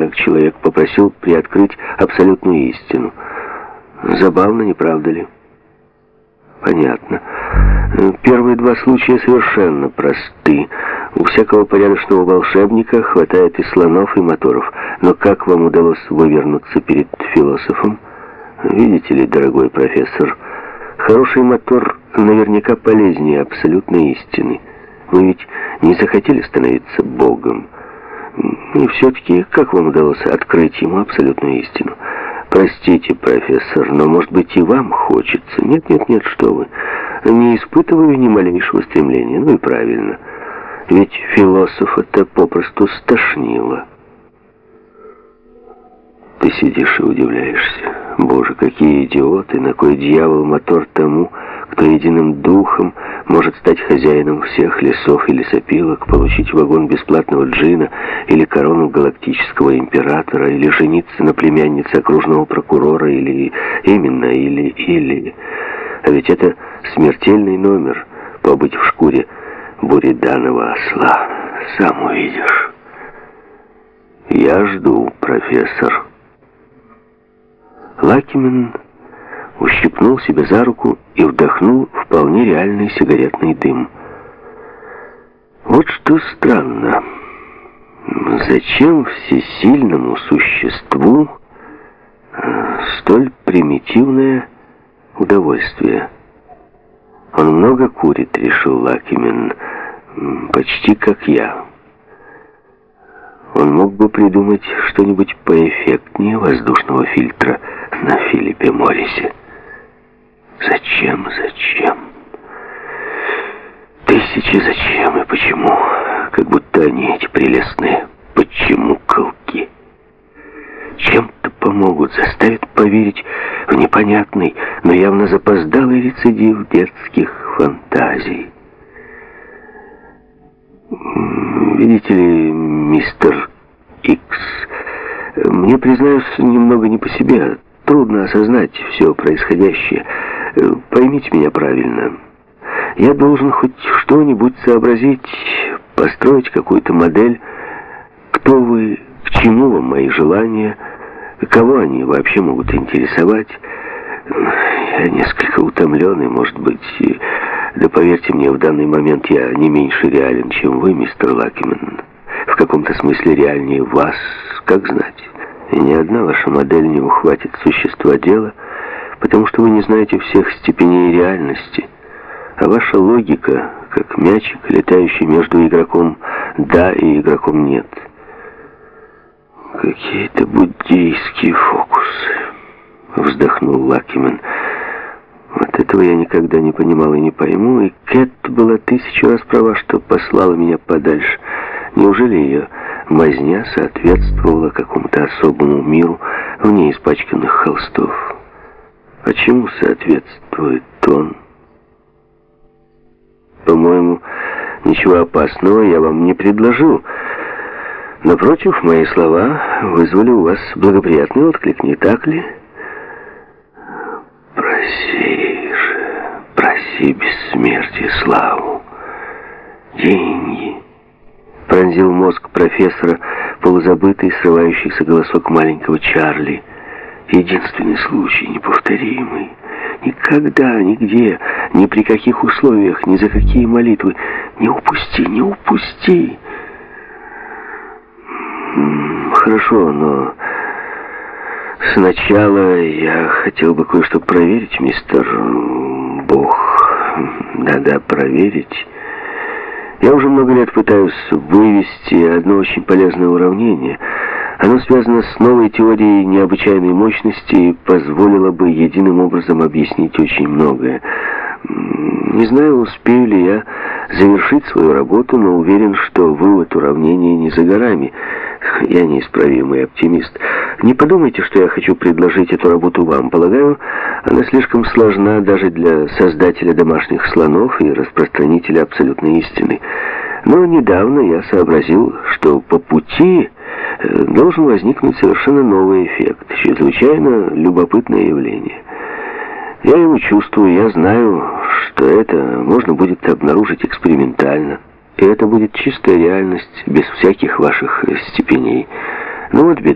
как человек, попросил приоткрыть абсолютную истину. Забавно, не правда ли? Понятно. Первые два случая совершенно просты. У всякого порядочного волшебника хватает и слонов, и моторов. Но как вам удалось вывернуться перед философом? Видите ли, дорогой профессор, хороший мотор наверняка полезнее абсолютной истины. Вы ведь не захотели становиться Богом. И все-таки, как вам удалось открыть ему абсолютную истину? Простите, профессор, но, может быть, и вам хочется. Нет, что вы. Не испытываю ни малейшего стремления. Ну и правильно. Ведь философа-то попросту стошнило. Ты сидишь и удивляешься. Боже, какие идиоты! На кой дьявол мотор тому, кто единым духом может стать хозяином всех лесов и лесопилок, получить вагон бесплатного джина или корону галактического императора, или жениться на племяннице окружного прокурора, или... А ведь это смертельный номер — побыть в шкуре буриданова осла. Сам увидишь. Я жду, профессор. Лакимен ущипнул себя за руку и вдохнул вполне реальный сигаретный дым. Вот что странно. Зачем всесильному существу столь примитивное удовольствие? Он много курит, решил Лакимен, почти как я. Он мог бы придумать что-нибудь поэффектнее воздушного фильтра на Филиппе Моррисе. Зачем? Тысячи зачем и почему? Как будто они, эти прелестные почему-колки, чем-то помогут, заставят поверить в непонятный, но явно запоздалый рецидив детских фантазий. Видите ли, мистер Икс, мне, признаюсь, немного не по себе. Трудно осознать все происходящее. Поймите меня правильно. Я должен хоть что-нибудь сообразить, построить какую-то модель. Кто вы, к чему вам мои желания, кого они вообще могут интересовать. Я несколько утомлен, и, может быть... Да поверьте мне, в данный момент я не меньше реален, чем вы, мистер Лакимен. В каком-то смысле реальнее вас, как знать. И ни одна ваша модель не ухватит существа дела, потому что вы не знаете всех степеней реальности. А ваша логика, как мячик, летающий между игроком «да» и игроком «нет». Какие-то буддийские фокусы, вздохнул Лакимен. Вот этого я никогда не понимал и не пойму, и Кэт была 1000 раз права, что послала меня подальше. Неужели ее мазня соответствовала какому-то особому миру вне испачканных холстов? А чему соответствует он? По-моему, ничего опасного я вам не предложил. Напротив, мои слова вызвали у вас благоприятный отклик, не так ли? Проси бессмертие, славу, деньги. Пронзил мозг профессора полузабытый, срывающийся голосок маленького Чарли. Единственный случай, неповторимый. Никогда, нигде, ни при каких условиях, ни за какие молитвы. Не упусти. Хорошо, но... Сначала я хотел бы кое-что проверить, мистер Бог. Да, проверить. Я уже много лет пытаюсь вывести одно очень полезное уравнение. Оно связано с новой теорией необычайной мощности и позволило бы единым образом объяснить очень многое. Не знаю, успею ли я завершить свою работу, но уверен, что вывод уравнения не за горами. Я неисправимый оптимист. Не подумайте, что я хочу предложить эту работу вам. Полагаю, она слишком сложна даже для создателя домашних слонов и распространителя абсолютной истины. Но недавно я сообразил, что по пути должен возникнуть совершенно новый эффект, чрезвычайно любопытное явление. Я его чувствую, я знаю, что это можно будет обнаружить экспериментально. И это будет чистая реальность, без всяких ваших степеней. Но вот беда.